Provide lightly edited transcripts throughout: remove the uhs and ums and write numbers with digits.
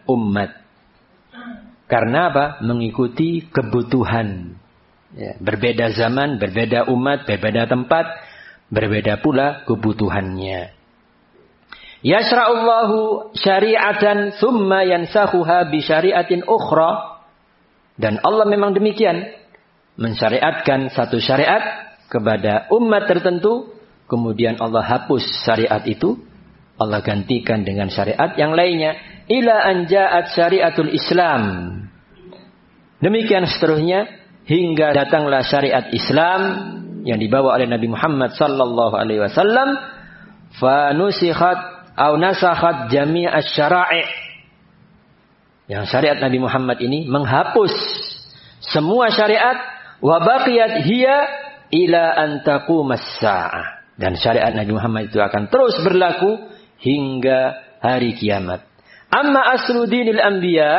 umat. Karena apa? Mengikuti kebutuhan. Ya, berbeda zaman, berbeda umat, berbeda tempat, berbeda pula kebutuhannya. Yashra'ullahu syari'atan thumma yansakhuha bi syari'atin ukhra. Dan Allah memang demikian. Mensyariatkan satu syariat kepada umat tertentu. Kemudian Allah hapus syariat itu. Allah gantikan dengan syariat yang lainnya. Ila anja'at syariatul Islam. Demikian seterusnya. Hingga datanglah syariat Islam. Yang dibawa oleh Nabi Muhammad sallallahu alaihi wasallam. Fa nusikhat au nasakhat jami' asy-syara'i'. Yang syariat Nabi Muhammad ini menghapus semua syariat wa baqiyat hiya ila an taqumas saa'ah. Dan syariat Nabi Muhammad itu akan terus berlaku hingga hari kiamat. Amma aslu dinil anbiya,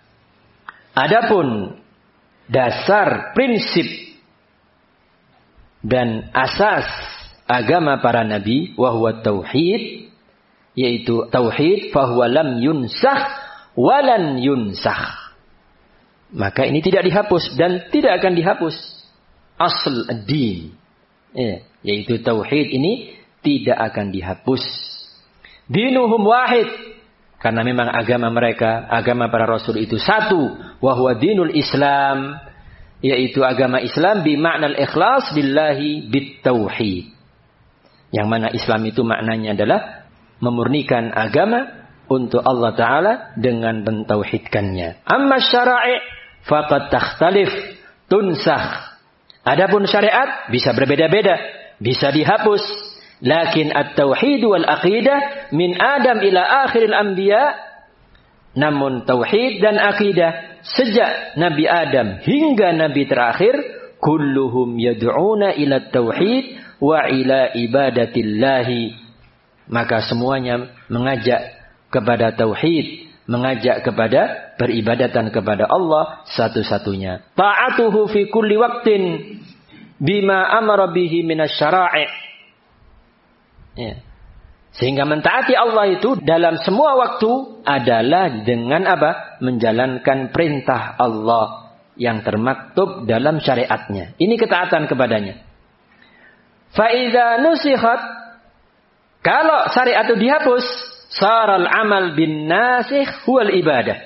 adapun dasar prinsip dan asas agama para nabi wa huwa tauhid, yaitu tauhid, fahuwa lam yunsakh walan yunsakh. Maka ini tidak dihapus dan tidak akan dihapus. Asl ad-din, yaitu tauhid ini tidak akan dihapus. Dinuhum wahid, karena memang agama mereka, agama para rasul itu satu. Wahuwa dinul Islam, yaitu agama Islam bima'nal ikhlas lillahi bit tauhid. Yang mana Islam itu maknanya adalah memurnikan agama untuk Allah Ta'ala dengan mentauhidkannya. Amma syara'i' faqad takhtalif tunsakh. Adapun syariat bisa berbeda-beda, bisa dihapus. Lakin at-tauhid wal aqidah min Adam ila akhiril anbiya. Namun tauhid dan akidah sejak Nabi Adam hingga Nabi terakhir, kulluhum yad'una ila tauhid wa ila ibadatillahi. Maka semuanya mengajak kepada tauhid, mengajak kepada peribadatan kepada Allah satu-satunya. Ta'atuhu fi kulli waqtin bima amara bihi minasyara'i'. Ya. Sehingga mentaati Allah itu dalam semua waktu adalah dengan apa? Menjalankan perintah Allah yang termaktub dalam syariatnya. Ini ketaatan kepadanya. Fa idza nusikhat, kalau syariat itu dihapus, saral amal bin nasikh huwal ibadah.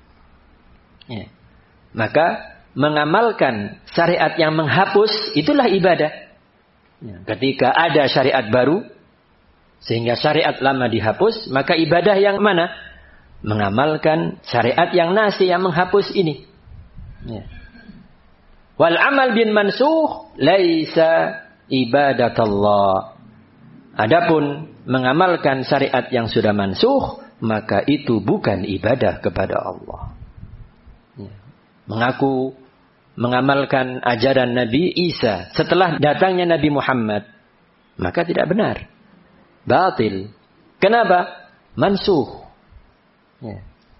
Ya. Maka mengamalkan syariat yang menghapus itulah ibadah. Ya. Ketika ada syariat baru, sehingga syariat lama dihapus, maka ibadah yang mana? Mengamalkan syariat yang nasikh, yang menghapus ini. Ya. Wal amal bin mansukh laisa ibadatullah. Adapun mengamalkan syariat yang sudah mansukh, maka itu bukan ibadah kepada Allah. Ya. Mengaku mengamalkan ajaran Nabi Isa setelah datangnya Nabi Muhammad, maka tidak benar. Batil. Kenapa? Mansukh. Ya.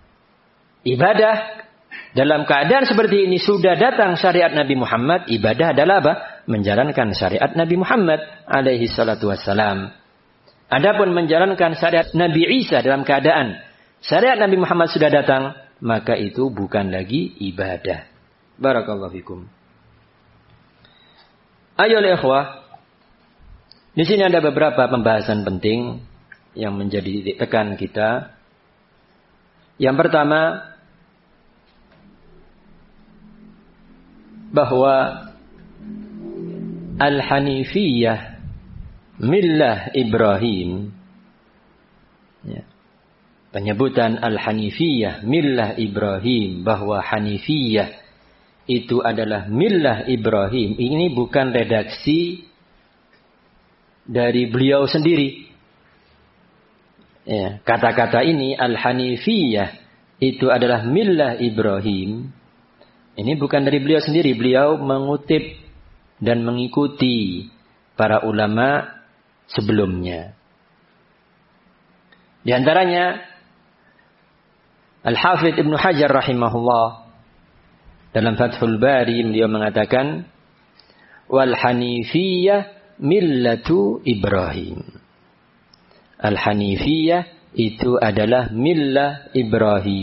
Ibadah dalam keadaan seperti ini sudah datang syariat Nabi Muhammad, ibadah adalah apa? Menjalankan syariat Nabi Muhammad alaihi salatu wassalam. Adapun menjalankan syariat Nabi Isa dalam keadaan syariat Nabi Muhammad sudah datang, maka itu bukan lagi ibadah. Barakallahu fikum. Ayolah ikhwah, di sini ada beberapa pembahasan penting yang menjadi tekan kita. Yang pertama, bahwa Al-Hanifiyah millah Ibrahim, ya. Penyebutan Al-Hanifiyah millah Ibrahim, bahwa Hanifiyah itu adalah millah Ibrahim, ini bukan redaksi dari beliau sendiri. Ya, kata-kata ini Al-Hanifiyah itu adalah millah Ibrahim, ini bukan dari beliau sendiri. Beliau mengutip dan mengikuti para ulama sebelumnya. Di antaranya Al-Hafidh Ibnu Hajar rahimahullah dalam Fathul Bari, beliau mengatakan wal Hanifiyah millatu Ibrahim. Al-Hanifiyah itu adalah millah Ibrahim.